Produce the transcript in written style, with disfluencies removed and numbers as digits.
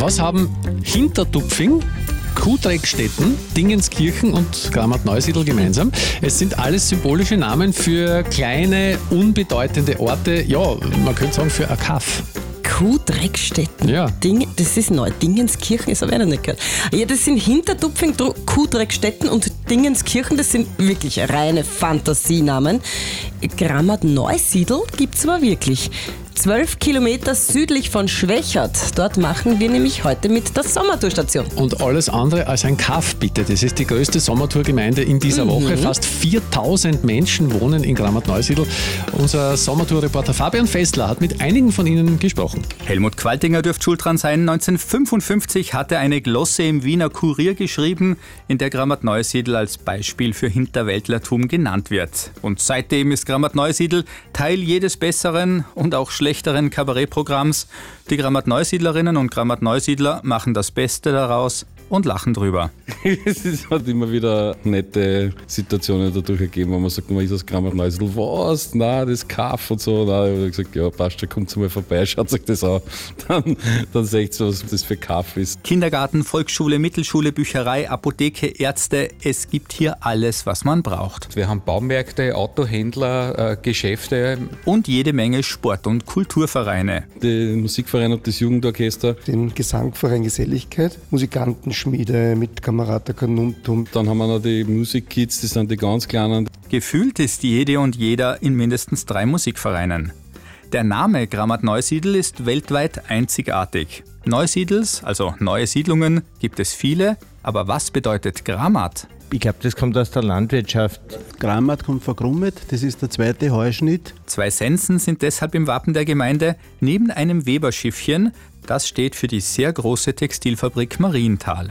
Was haben Hintertupfing, Kuhdreckstetten, Dingenskirchen und Grammat-Neusiedl gemeinsam? Es sind alles symbolische Namen für kleine, unbedeutende Orte. Ja, man könnte sagen für ein Kaff. Kuhdreckstetten. Ja. Das ist neu. Dingenskirchen, das habe ich noch nicht gehört. Ja, das sind Hintertupfing, Kuhdreckstetten und Dingenskirchen, das sind wirklich reine Fantasienamen. Grammat-Neusiedl gibt es aber wirklich. 12 Kilometer südlich von Schwächert. Dort machen wir nämlich heute mit der Sommertourstation. Und alles andere als ein Kaff, bitte. Das ist die größte Sommertourgemeinde in dieser Woche. Fast 4000 Menschen wohnen in Grammat-Neusiedl. Unser Sommertourreporter Fabian Fessler hat mit einigen von ihnen gesprochen. Helmut Qualtinger dürfte schuld dran sein. 1955 hat er eine Glosse im Wiener Kurier geschrieben, in der Grammat-Neusiedl als Beispiel für Hinterwäldlertum genannt wird. Und seitdem ist Grammat-Neusiedl Teil jedes besseren und auch schlechteren Kabarettprogramms. Die Grammat-Neusiedlerinnen und Grammat-Neusiedler machen das Beste daraus und lachen drüber. Es hat immer wieder nette Situationen dadurch ergeben, wo man sagt, man ist aus Grammat-Neusiedl, was? Nein, das Kaff und so. Nein, ich habe gesagt, ja, passt schon, kommt mal vorbei, schaut euch das an. Dann seht ihr, was das für Kaff ist. Kindergarten, Volksschule, Mittelschule, Bücherei, Apotheke, Ärzte, es gibt hier alles, was man braucht. Wir haben Baumärkte, Autohändler, Geschäfte. Und jede Menge Sport- und Kulturvereine. Den Musikverein und das Jugendorchester. Den Gesangverein Geselligkeit, Musikantenschmiede mit Kamerata Kanuntum. Dann haben wir noch die Musikkids, das sind die ganz Kleinen. Gefühlt ist jede und jeder in mindestens 3 Musikvereinen. Der Name Grammat-Neusiedl ist weltweit einzigartig. Neusiedls, also neue Siedlungen, gibt es viele, aber was bedeutet Grammat? Ich glaube, das kommt aus der Landwirtschaft. Grammat kommt von Grummet, das ist der zweite Heuschnitt. 2 Sensen sind deshalb im Wappen der Gemeinde, neben einem Weberschiffchen. Das steht für die sehr große Textilfabrik Marienthal.